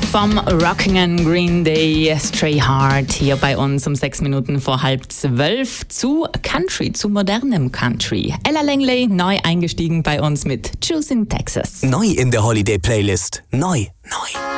vom Rocking and Green Day, Stray Hard, hier bei uns um 6 Minuten vor 11:30 zu Country, zu modernem Country. Ella Langley, neu eingestiegen bei uns mit Choosing Texas. Neu in der Holiday Playlist. Neu.